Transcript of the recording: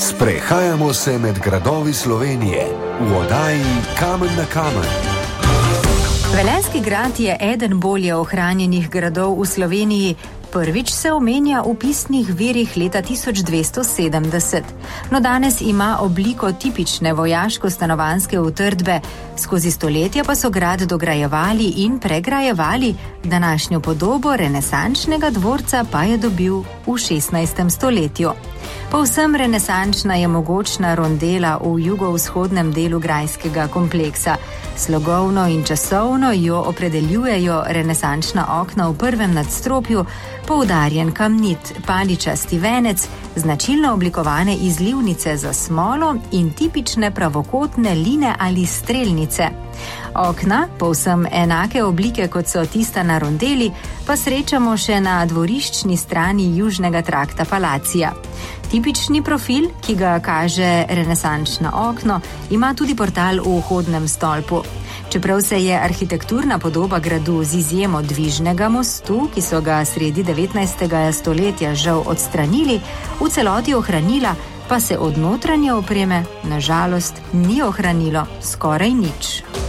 Sprehajamo se med gradovi Slovenije v oddaji Kamen na kamen. Velenjski grad je eden bolje ohranjenih gradov v Sloveniji. Prvič se omenja v pisnih virih leta 1270. No, danes ima obliko tipične vojaško-stanovanjske utrdbe. Skozi stoletja pa so grad dograjevali in pregrajevali, današnjo podobo renesančnega dvorca pa je dobil v 16. stoletju. Povsem renesančna je mogočna rondela v jugovzhodnem delu grajskega kompleksa. Slogovno in časovno jo opredeljujejo renesančna okna v prvem nadstropju, poudarjen kamnit paličasti venec, značilno oblikovane izlivnice za smolo in tipične pravokotne line ali strelnice. Okna, povsem enake oblike kot so tista na rondeli, pa srečamo še na dvoriščni strani južnega trakta palacija. Tipični profil, ki ga kaže renesančno okno, ima tudi portal v vhodnem stolpu. Čeprav se je arhitekturna podoba gradu z izjemo dvižnega mostu, ki so ga sredi 19. stoletja žal odstranili, v celoti ohranila, pa se od notranje opreme na žalost ni ohranilo skoraj nič.